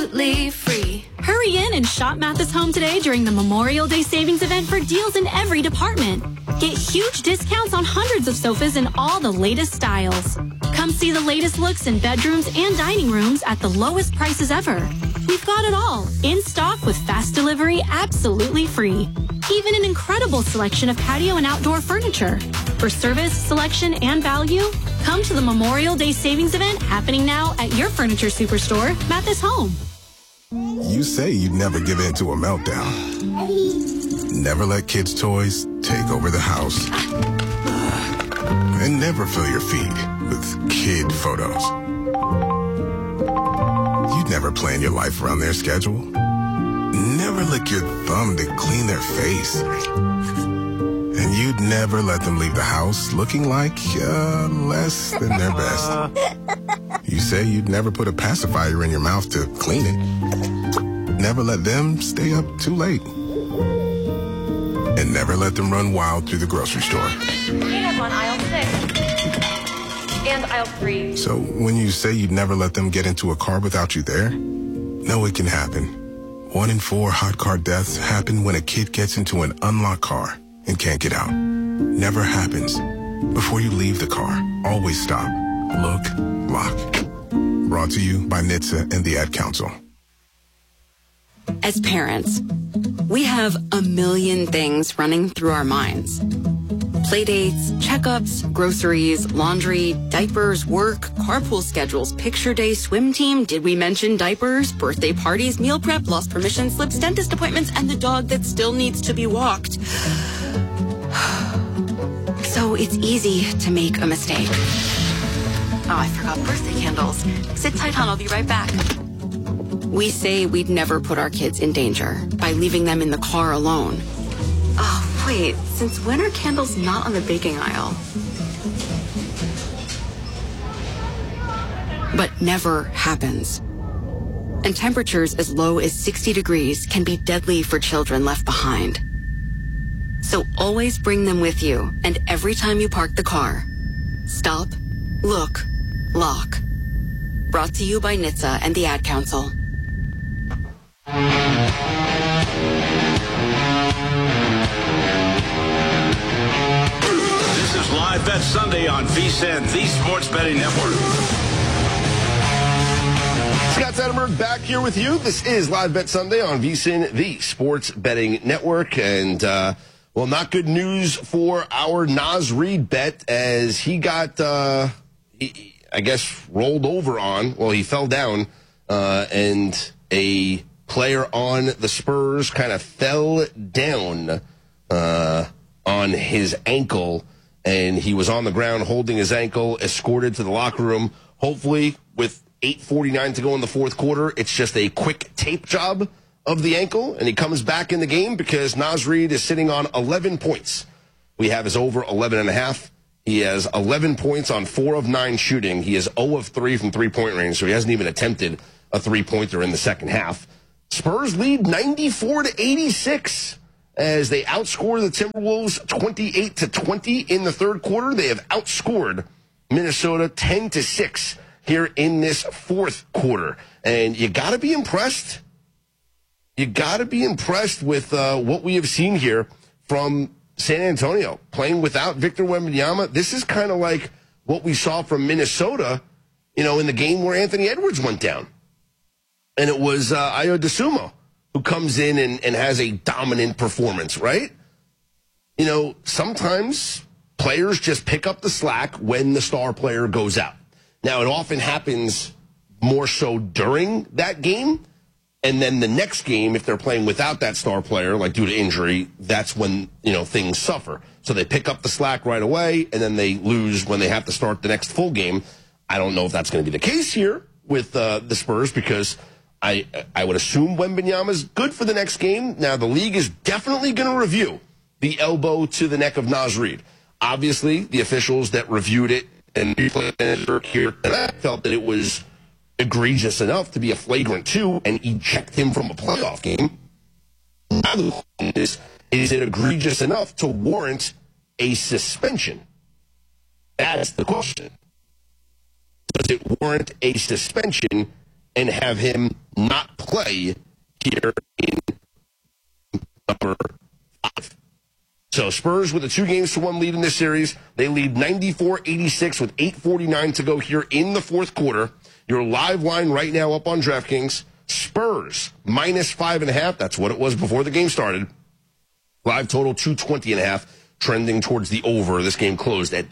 absolutely free. Hurry in and shop Mathis Home today during the Memorial Day Savings Event for deals in every department. Get huge discounts on hundreds of sofas in all the latest styles. Come see the latest looks in bedrooms and dining rooms at the lowest prices ever. We've got it all, in stock with fast delivery absolutely free. Even an incredible selection of patio and outdoor furniture. For service, selection, and value, come to the Memorial Day Savings Event happening now at your furniture superstore, Mathis Home. You say you'd never give in to a meltdown. Never let kids' toys take over the house. And never fill your feed with kid photos. You'd never plan your life around their schedule. Never lick your thumb to clean their face. And you'd never let them leave the house looking like less than their best. You say you'd never put a pacifier in your mouth to clean it. Never let them stay up too late. And never let them run wild through the grocery store. We have on aisle 6 and aisle 3. So when you say you'd never let them get into a car without you there, no, it can happen. 1 in 4 hot car deaths happen when a kid gets into an unlocked car and can't get out. Never happens. Before you leave the car, always stop, look, lock. Brought to you by NHTSA and the Ad Council. As parents, we have a million things running through our minds. Playdates, checkups, groceries, laundry, diapers, work, carpool schedules, picture day, swim team, did we mention diapers, birthday parties, meal prep, lost permission slips, dentist appointments, and the dog that still needs to be walked. So it's easy to make a mistake. Oh, I forgot birthday candles. Sit tight, hon, I'll be right back. We say we'd never put our kids in danger by leaving them in the car alone. Oh, wait, since when are candles not on the baking aisle? But never happens. And temperatures as low as 60 degrees can be deadly for children left behind. So always bring them with you, and every time you park the car, stop, look, lock. Brought to you by NHTSA and the Ad Council. This is Live Bet Sunday on VSiN, the Sports Betting Network. Scott Seidenberg back here with you. This is Live Bet Sunday on VSiN, the Sports Betting Network. And, well, not good news for our Naz Reid bet as he got, I guess, rolled over on. Well, he fell down, and a player on the Spurs kind of fell down on his ankle, and he was on the ground holding his ankle, escorted to the locker room. Hopefully, with 8:49 to go in the fourth quarter, it's just a quick tape job of the ankle, and he comes back in the game because Naz Reid is sitting on 11 points. We have his over 11.5. He has 11 points on 4 of 9 shooting. He is 0 of 3 from three-point range, so he hasn't even attempted a three-pointer in the second half. Spurs lead 94-86 as they outscore the Timberwolves 28-20 in the third quarter. They have outscored Minnesota 10-6 here in this fourth quarter. And you got to be impressed. You got to be impressed with what we have seen here from San Antonio, playing without Victor Wembanyama. This is kind of like what we saw from Minnesota, in the game where Anthony Edwards went down. And it was Ayo Dosunmu who comes in and has a dominant performance, right? Sometimes players just pick up the slack when the star player goes out. Now, it often happens more so during that game. And then the next game, if they're playing without that star player, like due to injury, that's when, things suffer. So they pick up the slack right away, and then they lose when they have to start the next full game. I don't know if that's going to be the case here with the Spurs because I would assume Wembanyama's good for the next game. Now, the league is definitely going to review the elbow to the neck of Naz Reid. Obviously, the officials that reviewed it and replayed here felt that it was egregious enough to be a flagrant 2 and eject him from a playoff game. Now the question is it egregious enough to warrant a suspension? That's the question. Does it warrant a suspension and have him not play play here in number 5. So Spurs with a 2-1 lead in this series. They lead 94-86 with 8:49 to go here in the fourth quarter. Your live line right now up on DraftKings. Spurs minus 5.5. That's what it was before the game started. Live total 220.5, trending towards the over. This game closed at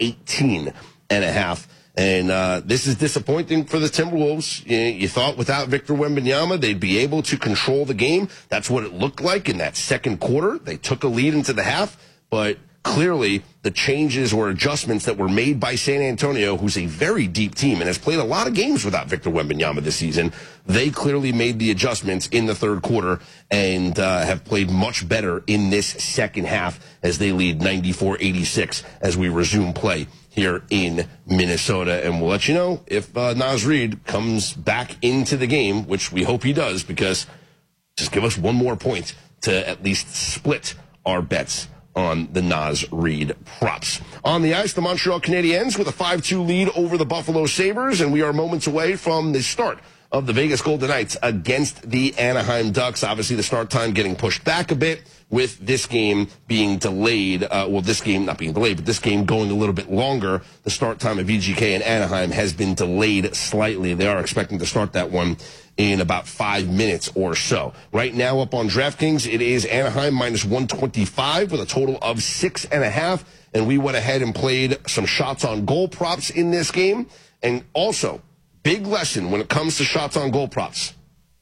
218.5. And this is disappointing for the Timberwolves. You thought without Victor Wembanyama, they'd be able to control the game. That's what it looked like in that second quarter. They took a lead into the half, but clearly the changes or adjustments that were made by San Antonio, who's a very deep team and has played a lot of games without Victor Wembanyama this season, they clearly made the adjustments in the third quarter and have played much better in this second half as they lead 94-86 as we resume play here in Minnesota. And we'll let you know if Naz Reid comes back into the game, which we hope he does, because just give us one more point to at least split our bets on the Naz Reid props. On the ice, the Montreal Canadiens with a 5-2 lead over the Buffalo Sabres, and we are moments away from the start of the Vegas Golden Knights against the Anaheim Ducks. Obviously, the start time getting pushed back a bit with this game being delayed. This game not being delayed, but this game going a little bit longer. The start time of VGK and Anaheim has been delayed slightly. They are expecting to start that one in about 5 minutes or so. Right now up on DraftKings, it is Anaheim minus 125 with a total of 6.5. And we went ahead and played some shots on goal props in this game. And also, big lesson when it comes to shots on goal props.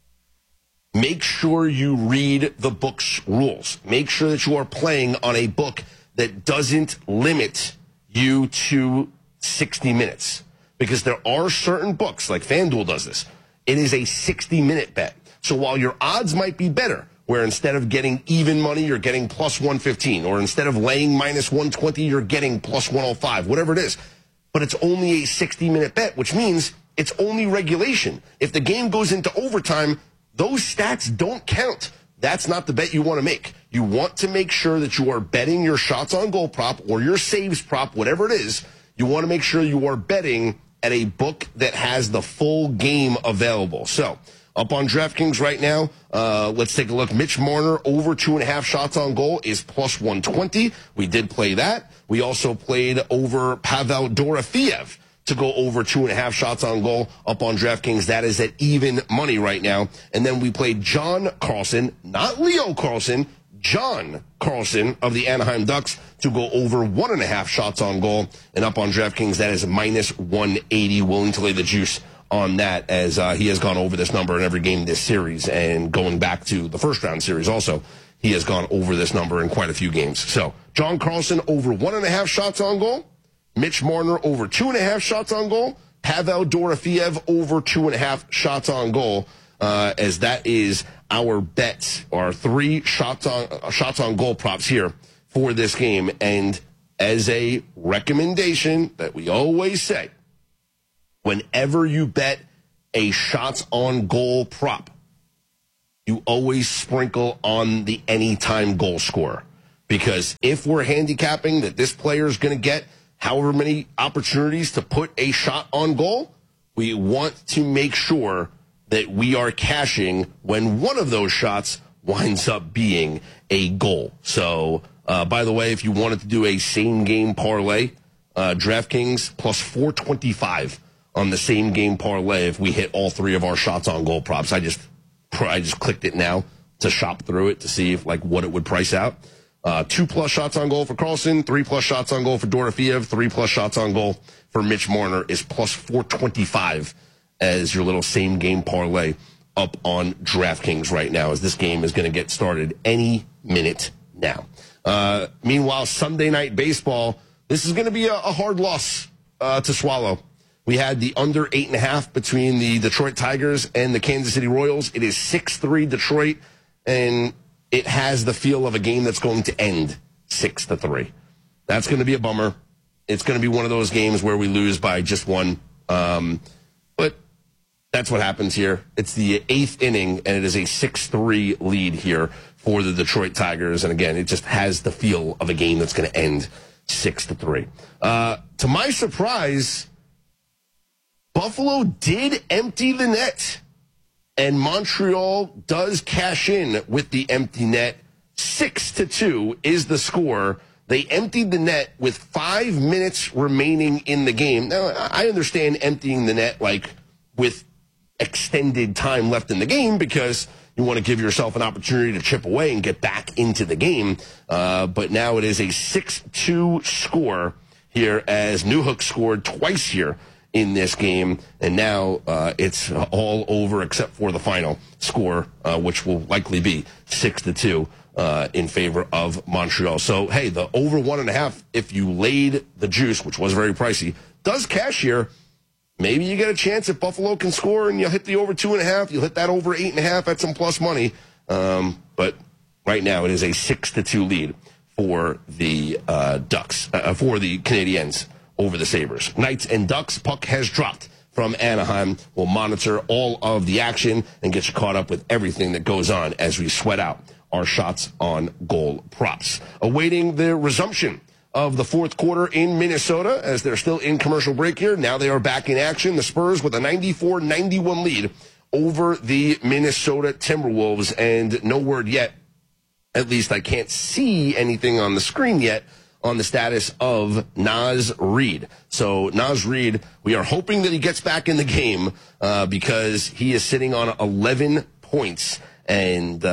Make sure you read the book's rules. Make sure that you are playing on a book that doesn't limit you to 60 minutes. Because there are certain books, like FanDuel does this, it is a 60-minute bet. So while your odds might be better, where instead of getting even money, you're getting plus 115, or instead of laying minus 120, you're getting plus 105, whatever it is. But it's only a 60-minute bet, which means it's only regulation. If the game goes into overtime, those stats don't count. That's not the bet you want to make. You want to make sure that you are betting your shots on goal prop or your saves prop, whatever it is. You want to make sure you are betting at a book that has the full game available. So, up on DraftKings right now, let's take a look. Mitch Marner over 2.5 shots on goal is plus 120. We did play that. We also played over Pavel Dorofeev to go over 2.5 shots on goal up on DraftKings. That is at even money right now. And then we played John Carlson, not Leo Carlson, John Carlson of the Anaheim Ducks to go over 1.5 shots on goal. And up on DraftKings, that is minus 180. Willing to lay the juice on that as he has gone over this number in every game this series. And going back to the first round series also, he has gone over this number in quite a few games. So John Carlson over 1.5 shots on goal. Mitch Marner over 2.5 shots on goal. Pavel Dorofeev over 2.5 shots on goal. As that is our bets, our 3 shots on goal props here for this game. And as a recommendation that we always say, whenever you bet a shots on goal prop, you always sprinkle on the anytime goal scorer. Because if we're handicapping that this player is going to get however many opportunities to put a shot on goal, we want to make sure that we are cashing when one of those shots winds up being a goal. So, by the way, if you wanted to do a same-game parlay, DraftKings plus 425 on the same-game parlay if we hit all 3 of our shots on goal props. I just clicked it now to shop through it to see if what it would price out. 2+ shots on goal for Carlson, 3+ shots on goal for Dorofeev, 3+ shots on goal for Mitch Marner is plus 425 as your little same game parlay up on DraftKings right now, as this game is going to get started any minute now. Meanwhile, Sunday Night Baseball, this is going to be a hard loss to swallow. We had the under 8.5 between the Detroit Tigers and the Kansas City Royals. It is 6-3 Detroit, and it has the feel of a game that's going to end 6-3. That's going to be a bummer. It's going to be one of those games where we lose by just one. But that's what happens here. It's the 8th inning, and it is a 6-3 lead here for the Detroit Tigers. And again, it just has the feel of a game that's going to end 6-3. To my surprise, Buffalo did empty the net. and Montreal does cash in with the empty net. 6-2 is the score. They emptied the net with 5 minutes remaining in the game. Now, I understand emptying the net like with extended time left in the game because you want to give yourself an opportunity to chip away and get back into the game. But now it is a 6-2 score here as Newhook scored twice here in this game. And now it's all over except for the final score, which will likely be 6-2 in favor of Montreal. So, hey, the over 1.5, if you laid the juice, which was very pricey, does cash here. Maybe you get a chance if Buffalo can score and you'll hit the over 2.5. You'll hit that over 8.5 at some plus money. But right now it is a 6-2 lead for the Ducks, for the Canadiens over the Sabres. Knights and Ducks, puck has dropped from Anaheim. We'll monitor all of the action and get you caught up with everything that goes on as we sweat out our shots on goal props. Awaiting the resumption of the fourth quarter in Minnesota as they're still in commercial break here. Now they are back in action. The Spurs with a 94-91 lead over the Minnesota Timberwolves. And no word yet, at least I can't see anything on the screen yet, on the status of Naz Reid. So Naz Reid, we are hoping that he gets back in the game because he is sitting on 11 points. And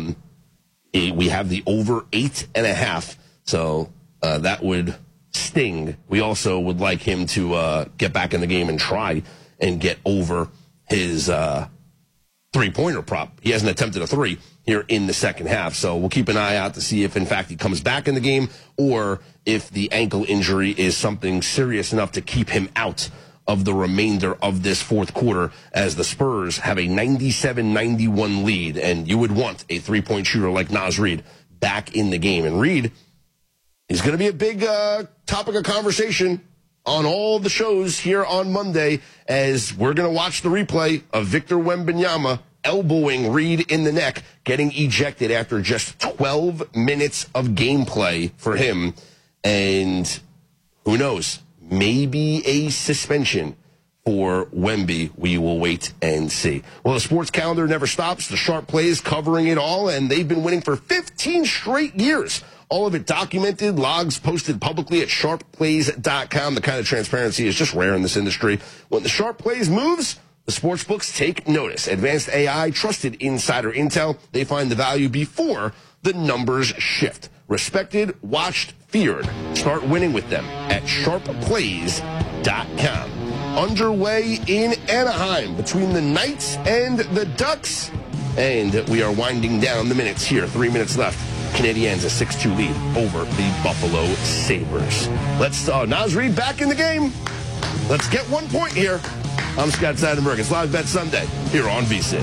we have the over 8.5. So that would sting. We also would like him to get back in the game and try and get over his three-pointer prop. He hasn't attempted a three here in the second half, so we'll keep an eye out to see if, in fact, he comes back in the game or if the ankle injury is something serious enough to keep him out of the remainder of this fourth quarter as the Spurs have a 97-91 lead, and you would want a three-point shooter like Naz Reid back in the game. And Reid is going to be a big topic of conversation on all the shows here on Monday as we're going to watch the replay of Victor Wembanyama elbowing Reid in the neck, getting ejected after just 12 minutes of gameplay for him. And who knows, maybe a suspension for Wemby. We will wait and see. Well, the sports calendar never stops. The Sharp Plays covering it all, and they've been winning for 15 straight years. All of it documented, logs posted publicly at sharpplays.com. The kind of transparency is just rare in this industry. When the Sharp Plays moves, the sportsbooks take notice. Advanced AI, trusted insider intel. They find the value before the numbers shift. Respected, watched, feared. Start winning with them at sharpplays.com. Underway in Anaheim between the Knights and the Ducks. And we are winding down the minutes here. 3 minutes left. Canadiens a 6-2 lead over the Buffalo Sabres. Let's Naz Reid back in the game. Let's get 1 point here. I'm Scott Seidenberg. It's Live Bet Sunday here on VSiN.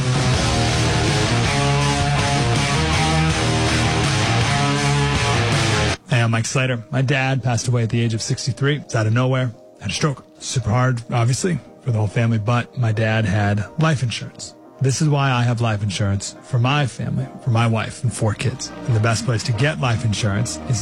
Hey, I'm Mike Slater. My dad passed away at the age of 63. It's out of nowhere. Had a stroke. Super hard, obviously, for the whole family, but my dad had life insurance. This is why I have life insurance for my family, for my wife and 4 kids. And the best place to get life insurance is